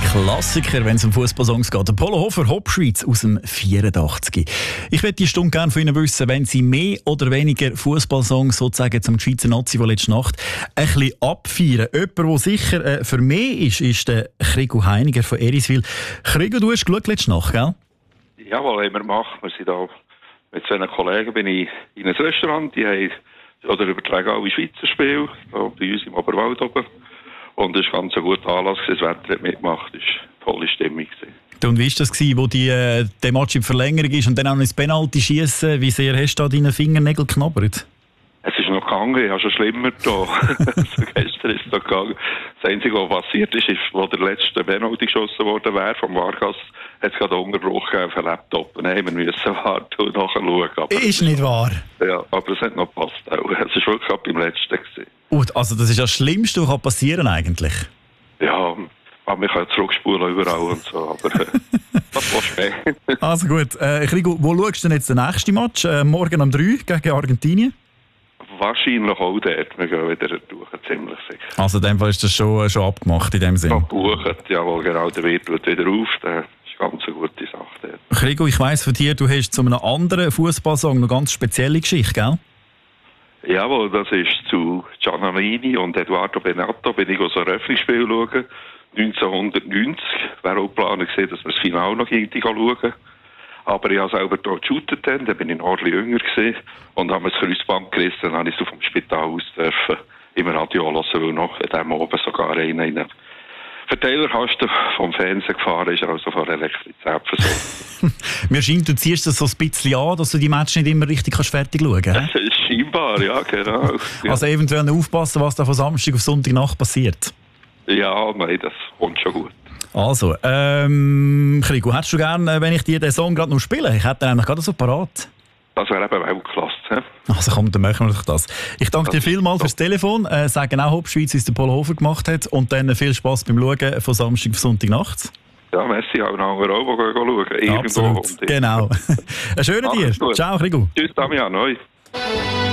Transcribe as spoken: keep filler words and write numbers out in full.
Klassiker, wenn es um Fußballsongs geht. Der Polo Hofer, Hopschweiz aus dem vierundachtzig. Ich möchte die Stunde gerne von Ihnen wissen, wenn Sie mehr oder weniger Fußballsongs sozusagen zum Schweizer Nazi, die letzte Nacht ein bisschen abfeiern. Jemand, der sicher äh, für mich ist, ist der Krigo Heiniger von Eriswil. Krigo, du hast geschaut letzte Nacht, gell? Jawohl, haben wir gemacht. Wir sind da mit zwei Kollegen bin ich in einem Restaurant. Die haben oder übertragen alle Schweizer Spiele, da bei uns im Oberwald oben. Und es war ganz ein guter Anlass, das Wetter hat mitgemacht, es war eine tolle Stimmung. Und wie war das, wo die, äh, der Match in Verlängerung ist und dann auch noch ins Penalty schiessen? Wie sehr hast du da deine Fingernägel geknabbert? Es ist noch gegangen, ich habe schon schlimmer da. Also gestern ist es noch gegangen. Das Einzige, was passiert ist, ist, wo der letzte Penalty geschossen worden wäre vom Vargas, hat es gerade Unterbruch auf den Laptop. Und dann haben wir müssen warten und nachschauen. Aber ist nicht wahr? Ja, aber es hat noch gepasst. Es war wirklich gerade beim letzten gewesen. Und, also das ist das Schlimmste, was passieren eigentlich? Ja, aber wir können zurückspulen überall und so, aber äh, das war schwer. Also gut, äh, Krigo, wo schaust du denn jetzt den nächsten Match? Äh, morgen um drei gegen Argentinien? Wahrscheinlich auch dort. Wir gehen wieder durch, ziemlich sicher. Also in dem Fall ist das schon, schon abgemacht in dem Sinne? Ja, gebucht, jawohl, genau, der Wirt wird wieder auf. Das ist eine ganz gute Sache dort. Krigo, ich weiss von dir, du hast zu einem anderen Fußballsong eine ganz spezielle Geschichte, gell? Jawohl, das ist zu Giannini und Eduardo Benato, bin ich aus einem Eröffnungsspiel schauen. neunzehnhundertneunzig wäre auch geplant gewesen, dass wir das Finale noch irgendwie schauen. Aber ich habe selber hier geshootet, dann bin ich noch ein bisschen jünger gewesen und habe mir das Kreuzband gerissen, dann habe ich so vom Spital aus dürfen im Radio hören, weil noch in dem oben sogar einer in einen Verteilerkasten vom Fernsehen gefahren ist, also von Elektrizität versorgt. Mir scheint, du ziehst das so ein bisschen an, dass du die Match nicht immer richtig kannst fertig schauen kannst. Scheinbar, ja, genau. Ja. Also eventuell aufpassen, was da von Samstag auf Sonntagnacht passiert. Ja, nein, das kommt schon gut. Also, ähm, Krigo, hättest du gerne, wenn ich dir den Song gerade noch spiele? Ich hätte den eigentlich gerade so parat. Das wäre eben Weltklasse. He? Also komm, dann machen wir doch das. Ich danke das dir vielmals fürs Telefon. Äh, sagen auch Hopschweiz, wie es der Polo Hofer gemacht hat. Und dann viel Spass beim Schauen von Samstag auf Sonntagnacht. Ja, merci auch noch anderen auch, die schauen. Absolut, genau. Einen schönen dir. Ciao, Krigo. Tschüss, Damian. Hoi.